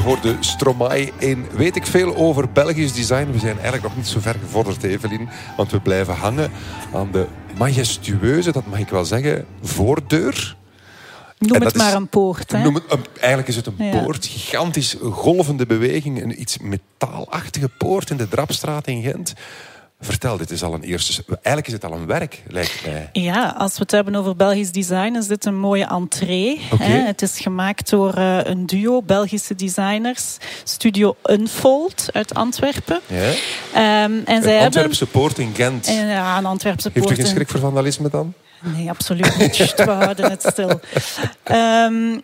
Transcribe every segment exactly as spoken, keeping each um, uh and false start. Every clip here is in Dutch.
voor de Stromae in Weet ik veel over Belgisch design. We zijn eigenlijk nog niet zo ver gevorderd, Evelien. Want we blijven hangen aan de majestueuze, dat mag ik wel zeggen, voordeur. Noem het maar is, een poort. Hè? Noem het, een, eigenlijk is het een ja. poort. Gigantisch golvende beweging. Een iets metaalachtige poort in de Drapstraat in Gent. Vertel, dit is al een eerste... Eigenlijk is het al een werk, lijkt mij. Ja, als we het hebben over Belgisch design, is dit een mooie entree. Okay. Hè? Het is gemaakt door uh, een duo Belgische designers. Studio Unfold uit Antwerpen. Ja. Um, en een zij Antwerpse hebben... poort in Gent. En, ja, een Antwerpse poort. Heeft u geen schrik voor vandalisme dan? Nee, absoluut niet. Sst, we houden het stil. Um,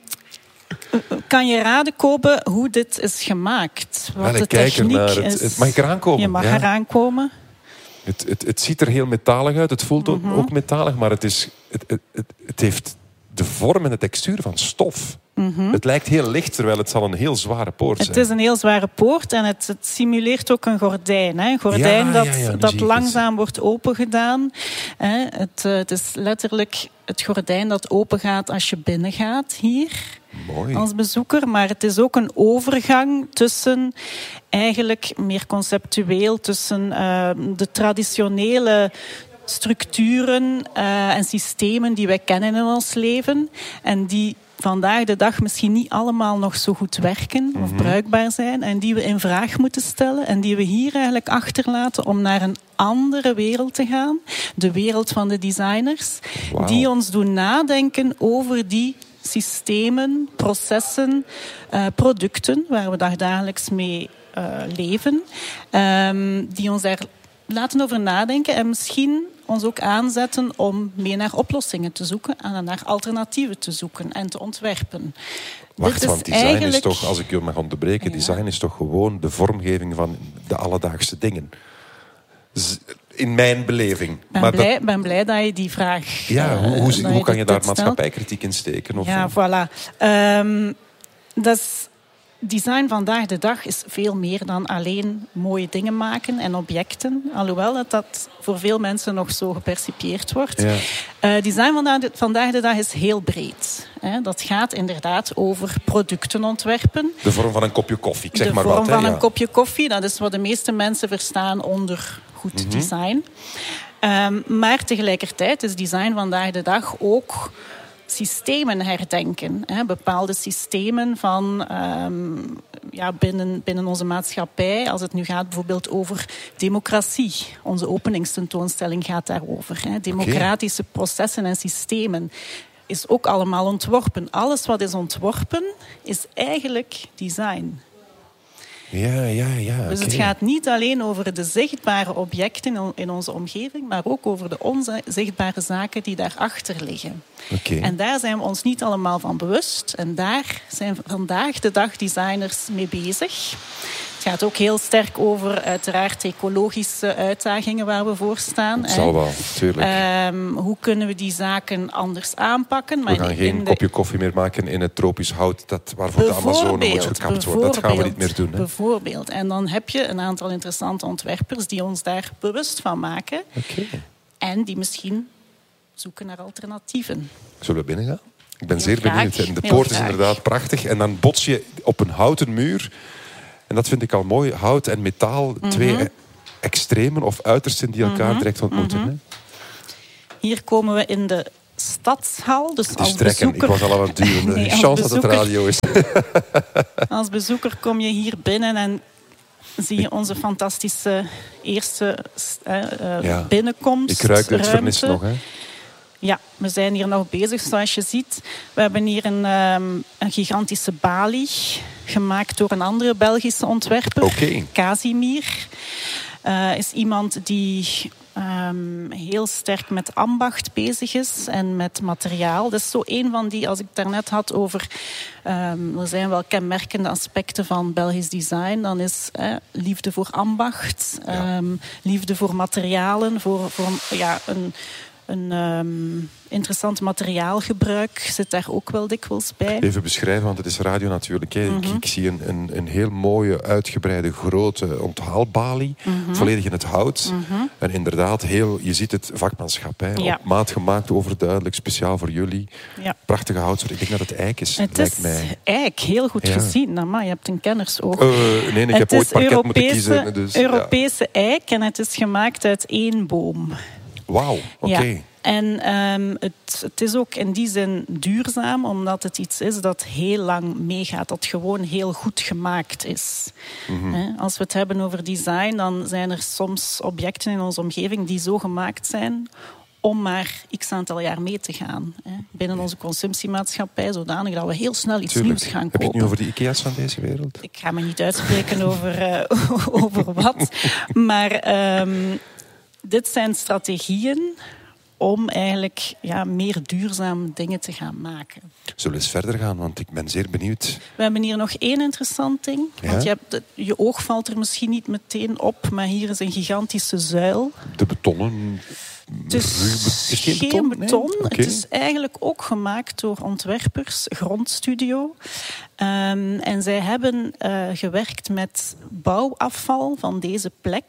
kan je raden, Kobe, hoe dit is gemaakt? Wat Wel, de techniek naar het, is... Het, mag ik eraan komen? Je mag ja. eraan komen. Het, het, het ziet er heel metalig uit. Het voelt mm-hmm. ook metalig, maar het, is, het, het, het, het heeft de vorm en de textuur van stof. Mm-hmm. Het lijkt heel licht, terwijl het zal een heel zware poort zijn. Het is een heel zware poort en het, het simuleert ook een gordijn. Hè? Een gordijn ja, dat, ja, ja, dat langzaam het. wordt opengedaan. Hè? Het, het is letterlijk het gordijn dat opengaat als je binnengaat hier. Mooi. Als bezoeker. Maar het is ook een overgang tussen, eigenlijk meer conceptueel, tussen uh, de traditionele structuren uh, en systemen die wij kennen in ons leven en die vandaag de dag misschien niet allemaal nog zo goed werken of mm-hmm. bruikbaar zijn en die we in vraag moeten stellen en die we hier eigenlijk achterlaten om naar een andere wereld te gaan. De wereld van de designers. Wow. Die ons doen nadenken over die systemen, processen, uh, producten waar we dagelijks mee uh, leven. Um, die ons daar laten over nadenken en misschien ons ook aanzetten om meer naar oplossingen te zoeken en naar alternatieven te zoeken en te ontwerpen. Wacht, Dit want is design eigenlijk... is toch, als ik je mag onderbreken, ja. design is toch gewoon de vormgeving van de alledaagse dingen. In mijn beleving. Ik ben, maar blij, dat... ben blij dat je die vraag Ja, hoe, hoe, uh, hoe kan je daar stelt. maatschappijkritiek in steken? Of ja, voilà. Um, dat is... Design vandaag de dag is veel meer dan alleen mooie dingen maken en objecten. Alhoewel dat, dat voor veel mensen nog zo gepercipieerd wordt. Ja. Uh, design vandaag de, vandaag de dag is heel breed. Hè. Dat gaat inderdaad over producten ontwerpen. De vorm van een kopje koffie, ik zeg de maar wat. De vorm van hè, een ja. kopje koffie, dat is wat de meeste mensen verstaan onder goed mm-hmm. design. Um, maar tegelijkertijd is design vandaag de dag ook systemen herdenken. Hè. Bepaalde systemen van, um, ja, binnen, binnen onze maatschappij. Als het nu gaat bijvoorbeeld over democratie. Onze openingstentoonstelling gaat daarover. Hè. Democratische okay. processen en systemen is ook allemaal ontworpen. Alles wat is ontworpen is eigenlijk design. Ja, ja, ja. Dus okay. het gaat niet alleen over de zichtbare objecten in onze omgeving, maar ook over de onzichtbare zaken die daarachter liggen. Okay. En daar zijn we ons niet allemaal van bewust. En daar zijn vandaag de dag designers mee bezig. Het gaat ook heel sterk over uiteraard ecologische uitdagingen waar we voor staan. Dat zal wel, tuurlijk. Um, hoe kunnen we die zaken anders aanpakken? We gaan in, geen in de... kopje koffie meer maken in het tropisch hout dat waarvoor de Amazone moet gekapt worden. Dat gaan we niet meer doen. Hè? Bijvoorbeeld. En dan heb je een aantal interessante ontwerpers die ons daar bewust van maken. Okay. En die misschien zoeken naar alternatieven. Zullen we binnen gaan? Ik ben heel zeer graag. benieuwd. En de heel poort graag. is inderdaad prachtig. En dan bots je op een houten muur. En dat vind ik al mooi. Hout en metaal, mm-hmm. twee extremen of uitersten die elkaar mm-hmm. direct ontmoeten. Mm-hmm. Hier komen we in de stadshal. Dus het is als trekken. Bezoeker... Ik was al aan het duwen. nee, chance bezoeker... dat het radio is. Als bezoeker kom je hier binnen en zie je onze fantastische eerste uh, uh, ja. binnenkomst. Ik ruik het vernis nog, hè? Ja, we zijn hier nog bezig, zoals je ziet. We hebben hier een, um, een gigantische balie, gemaakt door een andere Belgische ontwerper, okay. Casimir. Uh, is iemand die um, heel sterk met ambacht bezig is en met materiaal. Dat is zo een van die, als ik het daarnet had over... Um, er zijn wel kenmerkende aspecten van Belgisch design. Dan is eh, liefde voor ambacht, ja. um, liefde voor materialen, voor, voor ja, een... een um, interessant materiaalgebruik zit daar ook wel dikwijls bij. Even beschrijven, want het is radio natuurlijk. Hè. Mm-hmm. Ik, ik zie een, een, een heel mooie, uitgebreide, grote onthaalbalie. Mm-hmm. Volledig in het hout. Mm-hmm. En inderdaad, heel, je ziet het vakmanschap. Hè. Ja. Op maat gemaakt, overduidelijk, speciaal voor jullie. Ja. Prachtige houtsoort. Ik denk dat het eik is. Het lijkt is mij. eik, heel goed ja. gezien. Amai, je hebt een kennersoog. Uh, nee, ik het heb ooit parket moeten kiezen. Dus, Europese ja. eik en het is gemaakt uit één boom. Wauw, oké. Okay. Ja. En um, het, het is ook in die zin duurzaam, omdat het iets is dat heel lang meegaat. Dat gewoon heel goed gemaakt is. Mm-hmm. Als we het hebben over design, dan zijn er soms objecten in onze omgeving die zo gemaakt zijn om maar x aantal jaar mee te gaan. Binnen onze consumptiemaatschappij, zodanig dat we heel snel iets Tuurlijk. nieuws gaan kopen. Heb je het nu over de Ikea's van deze wereld? Ik ga me niet uitspreken over, uh, over wat. Maar um, dit zijn strategieën om eigenlijk ja, meer duurzame dingen te gaan maken. Zullen we eens verder gaan, want ik ben zeer benieuwd. We hebben hier nog één interessant ding. Ja? Want je, hebt, je oog valt er misschien niet meteen op, maar hier is een gigantische zuil. De betonnen... Het is, is het geen geen beton. beton. Nee? Okay. Het is eigenlijk ook gemaakt door ontwerpers, Grondstudio. Um, en zij hebben uh, gewerkt met bouwafval van deze plek.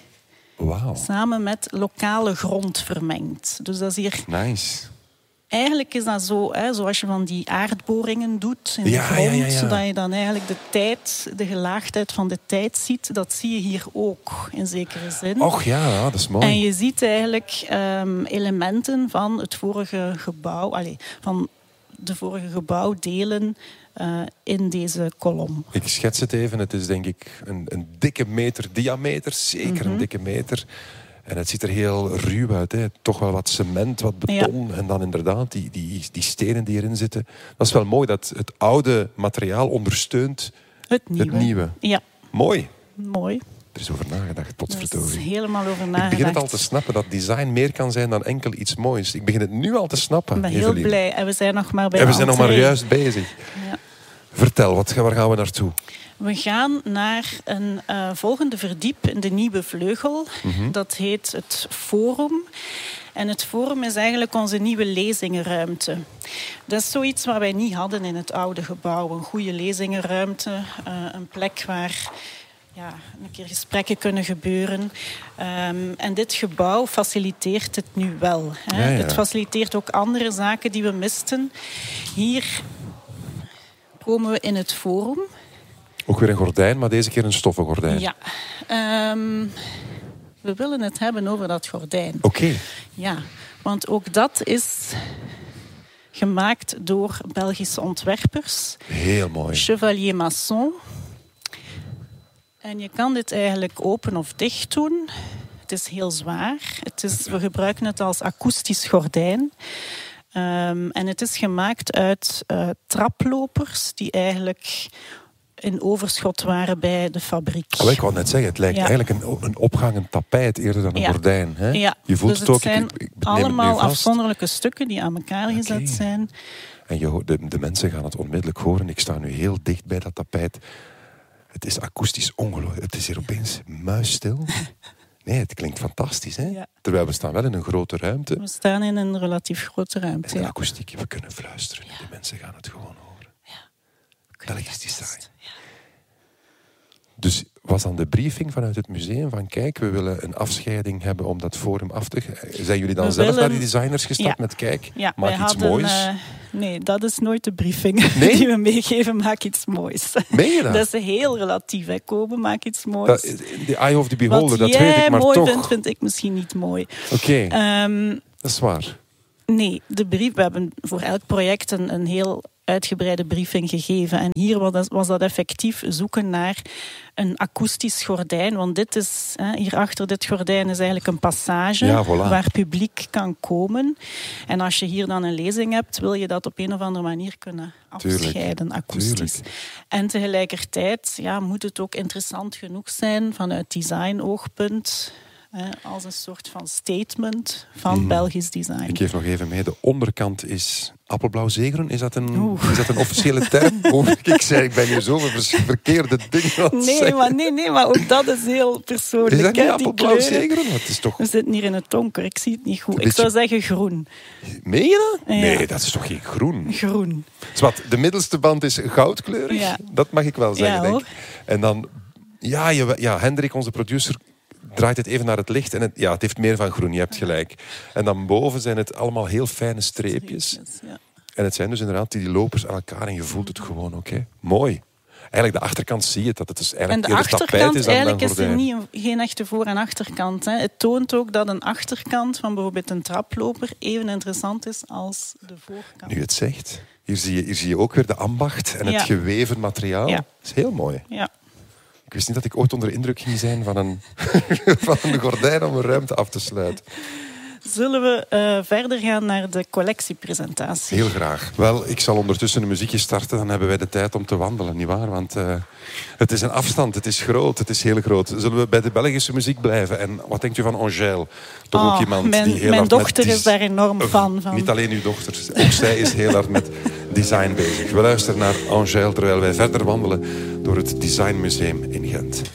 Wow. Samen met lokale grond vermengd. Dus dat is hier... Nice. Eigenlijk is dat zo, hè, zoals je van die aardboringen doet in ja, de grond, ja, ja, ja. dat je dan eigenlijk de tijd, de gelaagdheid van de tijd ziet. Dat zie je hier ook, in zekere zin. Och ja, dat is mooi. En je ziet eigenlijk um, elementen van het vorige gebouw, allez, van de vorige gebouwdelen uh, in deze kolom. Ik schets het even. Het is denk ik een, een dikke meter diameter. Zeker mm-hmm. een dikke meter. En het ziet er heel ruw uit. Hè. Toch wel wat cement, wat beton. Ja. En dan inderdaad die, die, die stenen die erin zitten. Dat is wel mooi dat het oude materiaal ondersteunt het nieuwe. Het nieuwe. Ja. Mooi. Mooi. Er is over nagedacht, potverdorie. Er is helemaal over nagedacht. Ik begin het al te snappen dat design meer kan zijn dan enkel iets moois. Ik begin het nu al te snappen. Ik ben heel Eveline. blij. En we zijn nog maar bij En we de zijn nog maar juist bezig. Ja. Vertel, wat, waar gaan we naartoe? We gaan naar een uh, volgende verdiep in de nieuwe vleugel. Mm-hmm. Dat heet het Forum. En het Forum is eigenlijk onze nieuwe lezingenruimte. Dat is zoiets wat wij niet hadden in het oude gebouw. Een goede lezingenruimte. Uh, een plek waar ja, een keer gesprekken kunnen gebeuren. Um, en dit gebouw faciliteert het nu wel. Hè. Ja, ja. Het faciliteert ook andere zaken die we misten. Hier komen we in het Forum. Ook weer een gordijn, maar deze keer een stoffen gordijn. Ja. Um, we willen het hebben over dat gordijn. Oké. Okay. Ja, want ook dat is gemaakt door Belgische ontwerpers. Heel mooi. Chevalier Masson. En je kan dit eigenlijk open of dicht doen. Het is heel zwaar. Het is, we gebruiken het als akoestisch gordijn. Um, en het is gemaakt uit uh, traplopers die eigenlijk in overschot waren bij de fabriek. Oh, ik wou net zeggen, het lijkt ja. eigenlijk een, een opgangend tapijt eerder dan een ja. gordijn. Hè? Ja. Je voelt dus het ook. Het zijn ik, ik, ik allemaal afzonderlijke stukken die aan elkaar okay. gezet zijn. En je, de, de mensen gaan het onmiddellijk horen. Ik sta nu heel dicht bij dat tapijt. Het is akoestisch ongelooflijk. Het is hier opeens muisstil. Nee, het klinkt fantastisch. Hè? Ja. Terwijl we staan wel in een grote ruimte. We staan in een relatief grote ruimte. En de ja. akoestiek, we kunnen fluisteren. Ja. De mensen gaan het gewoon horen. Ja. Belgisch design. Ja. Dus was dan de briefing vanuit het museum van kijk, we willen een afscheiding hebben om dat forum af te... Zijn jullie dan we zelf willen... naar die designers gestapt ja. met kijk, ja, maak iets hadden, moois? Uh, nee, dat is nooit de briefing nee? die we meegeven, maak iets moois. Meen je dat? Dat is heel relatief, hè, komen, maak iets moois. The eye of the beholder, Wat dat jij weet ik, maar mooi toch... vindt, vind ik misschien niet mooi. Oké, okay. um, dat is waar. Nee, de brief, we hebben voor elk project een, een heel uitgebreide briefing gegeven. En hier was dat, was dat effectief zoeken naar een akoestisch gordijn. Want dit is, hè, hier achter dit gordijn is eigenlijk een passage ja, voilà. waar publiek kan komen. En als je hier dan een lezing hebt, wil je dat op een of andere manier kunnen afscheiden, Tuurlijk. akoestisch. Tuurlijk. En tegelijkertijd ja, moet het ook interessant genoeg zijn vanuit design-oogpunt. Hè, als een soort van statement van Mm. Belgisch design. Ik geef nog even mee. De onderkant is appelblauw zeegroen. Is dat een, is dat een officiële term? Oh, ik zei, ik ben hier zoveel vers- verkeerde dingen aan het Nee, zeggen. maar, nee, nee, maar ook dat is heel persoonlijk. Is dat hè, niet die appelblauw kleuren. zeegroen? Dat is toch... We zitten hier in het donker, ik zie het niet goed. Ik beetje- zou zeggen groen. Meen je dat? Ja. Nee, dat is toch geen groen? Groen. Zwat, de middelste band is goudkleurig. Ja. Dat mag ik wel zeggen, Ja, denk hoor. ik. En dan... Ja, je, ja, Hendrik, onze producer, draait het even naar het licht. En het, ja, het heeft meer van groen, je hebt gelijk. En dan boven zijn het allemaal heel fijne streepjes. Ja. En het zijn dus inderdaad die lopers aan elkaar. En je voelt het gewoon ook. Hè. Mooi. Eigenlijk de achterkant zie je dat het dus En eigenlijk de eerder tapijt achterkant, is dan eigenlijk dan is er gordijn. niet een- geen echte voor- en achterkant. Hè. Het toont ook dat een achterkant van bijvoorbeeld een traploper even interessant is als de voorkant. Nu je het zegt. Hier zie je, hier zie je ook weer de ambacht en het Ja. geweven materiaal. Ja. Dat is heel mooi. Ja. Ik wist niet dat ik ooit onder indruk ging zijn van een, van een gordijn om een ruimte af te sluiten. Zullen we eh, verder gaan naar de collectiepresentatie? Heel graag. Wel, ik zal ondertussen een muziekje starten. Dan hebben wij de tijd om te wandelen, nietwaar? Want uh, het is een afstand, het is groot, het is heel groot. Zullen we bij de Belgische muziek blijven? En wat denkt u van Angèle? Toch Oh, ook iemand mijn, die heel mijn hard met dochter die- is daar enorm fan van. Niet alleen uw dochter, ook zij is heel hard met design bezig. We luisteren naar Angèle terwijl wij verder wandelen door het Designmuseum in Gent.